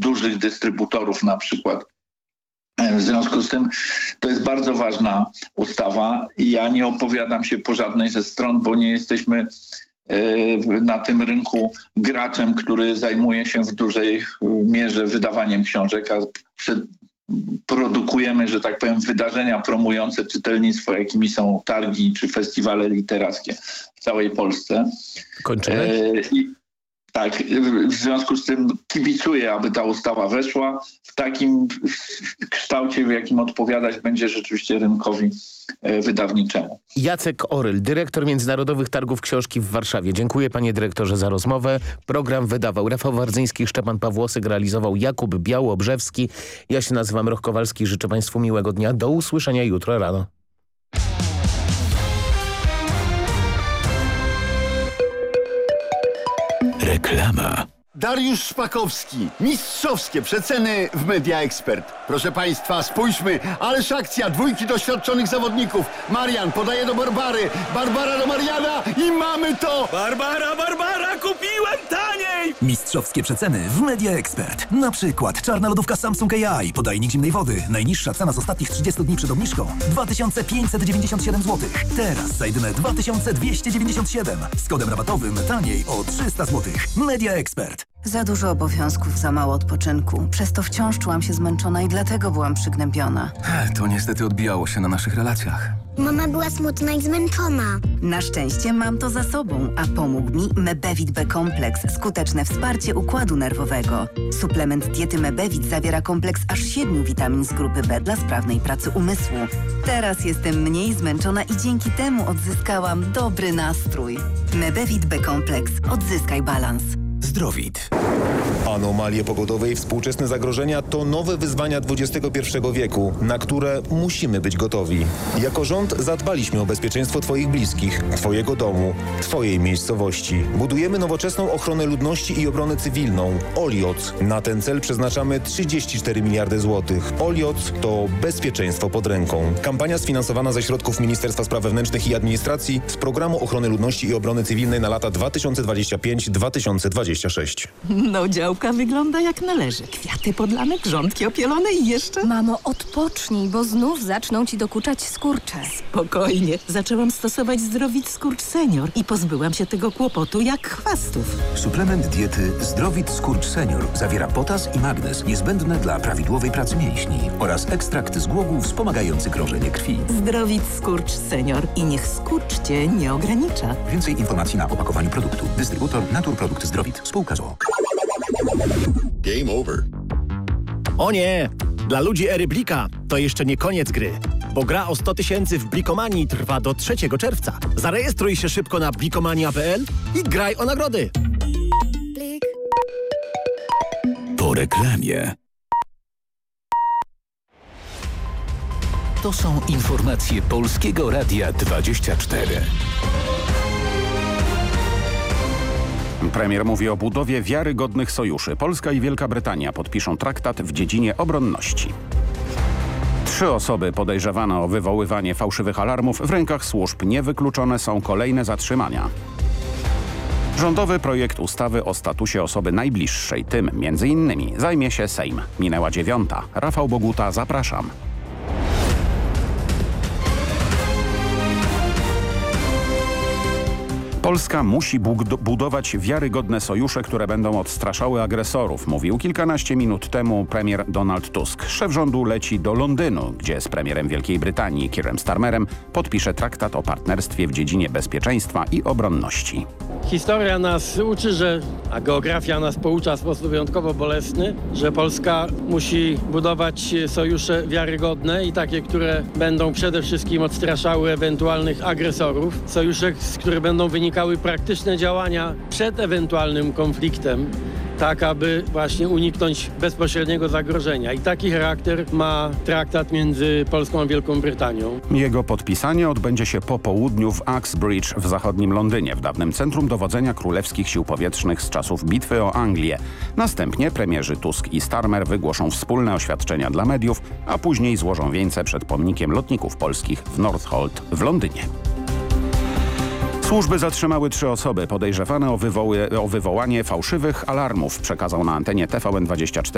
dużych dystrybutorów na przykład. W związku z tym to jest bardzo ważna ustawa i ja nie opowiadam się po żadnej ze stron, bo nie jesteśmy na tym rynku graczem, który zajmuje się w dużej mierze wydawaniem książek, a produkujemy, że tak powiem, wydarzenia promujące czytelnictwo, jakimi są targi czy festiwale literackie w całej Polsce. Kończymy? Tak, w związku z tym kibicuję, aby ta ustawa weszła w takim kształcie, w jakim odpowiadać będzie rzeczywiście rynkowi wydawniczemu. Jacek Oryl, dyrektor Międzynarodowych Targów Książki w Warszawie. Dziękuję panie dyrektorze za rozmowę. Program wydawał Rafał Wardzyński, Szczepan Pawłosek, realizował Jakub Białobrzewski. Ja się nazywam Roch Kowalski, życzę państwu miłego dnia. Do usłyszenia jutro rano. Reklama. Dariusz Szpakowski. Mistrzowskie przeceny w Media Expert. Proszę państwa, spójrzmy. Ależ akcja, dwójki doświadczonych zawodników. Marian podaje do Barbary. Barbara do Mariana i mamy to! Barbara, kupiłem taniej! Mistrzowskie przeceny w Media Expert. Na przykład czarna lodówka Samsung AI, podajnik zimnej wody. Najniższa cena z ostatnich 30 dni przed obniżką 2597 zł. Teraz za jedyne 2297. Z kodem rabatowym taniej o 300 zł. Media Expert. Za dużo obowiązków, za mało odpoczynku. Przez to wciąż czułam się zmęczona i dlatego byłam przygnębiona. To niestety odbijało się na naszych relacjach. Mama była smutna i zmęczona. Na szczęście mam to za sobą, a pomógł mi Mebevit B-kompleks. Skuteczne wsparcie układu nerwowego. Suplement diety Mebevit zawiera kompleks aż 7 witamin z grupy B dla sprawnej pracy umysłu. Teraz jestem mniej zmęczona i dzięki temu odzyskałam dobry nastrój. Mebevit B-kompleks. Odzyskaj balans. Zdrowit. Anomalie pogodowe i współczesne zagrożenia to nowe wyzwania XXI wieku, na które musimy być gotowi. Jako rząd zadbaliśmy o bezpieczeństwo Twoich bliskich, Twojego domu, Twojej miejscowości. Budujemy nowoczesną ochronę ludności i obronę cywilną. OLIOC. Na ten cel przeznaczamy 34 miliardy złotych. OLIOC to bezpieczeństwo pod ręką. Kampania sfinansowana ze środków Ministerstwa Spraw Wewnętrznych i Administracji z Programu Ochrony Ludności i Obrony Cywilnej na lata 2025-2026. No, działka wygląda jak należy. Kwiaty podlane, grządki opielone i jeszcze... Mamo, odpocznij, bo znów zaczną ci dokuczać skurcze. Spokojnie. Zaczęłam stosować Zdrowit Skurcz Senior i pozbyłam się tego kłopotu jak chwastów. Suplement diety Zdrowit Skurcz Senior zawiera potas i magnez niezbędne dla prawidłowej pracy mięśni oraz ekstrakt z głogów wspomagający krążenie krwi. Zdrowit Skurcz Senior i niech skurcz cię nie ogranicza. Więcej informacji na opakowaniu produktu. Dystrybutor Naturprodukt Zdrowit. Spółka z o.o. Game over. O nie! Dla ludzi ery Blika to jeszcze nie koniec gry, bo gra o 100 000 w Blikomanii trwa do 3 czerwca. Zarejestruj się szybko na blikomania.pl i graj o nagrody. Blik. Po reklamie. To są informacje Polskiego Radia 24. Premier mówi o budowie wiarygodnych sojuszy. Polska i Wielka Brytania podpiszą traktat w dziedzinie obronności. 3 osoby podejrzewane o wywoływanie fałszywych alarmów w rękach służb. Niewykluczone są kolejne zatrzymania. Rządowy projekt ustawy o statusie osoby najbliższej. Tym m.in. zajmie się Sejm. Minęła 9. Rafał Boguta, zapraszam. Polska musi budować wiarygodne sojusze, które będą odstraszały agresorów, mówił kilkanaście minut temu premier Donald Tusk. Szef rządu leci do Londynu, gdzie z premierem Wielkiej Brytanii Keirem Starmerem podpisze traktat o partnerstwie w dziedzinie bezpieczeństwa i obronności. Historia nas uczy, a geografia nas poucza w sposób wyjątkowo bolesny, że Polska musi budować sojusze wiarygodne i takie, które będą przede wszystkim odstraszały ewentualnych agresorów. Sojusze, z których będą wynikały praktyczne działania przed ewentualnym konfliktem, tak aby właśnie uniknąć bezpośredniego zagrożenia. I taki charakter ma traktat między Polską a Wielką Brytanią. Jego podpisanie odbędzie się po południu w Uxbridge w zachodnim Londynie, w dawnym centrum dowodzenia królewskich sił powietrznych z czasów bitwy o Anglię. Następnie premierzy Tusk i Starmer wygłoszą wspólne oświadczenia dla mediów, a później złożą wieńce przed pomnikiem lotników polskich w Northolt w Londynie. Służby zatrzymały 3 osoby podejrzewane o wywołanie fałszywych alarmów, przekazał na antenie TVN24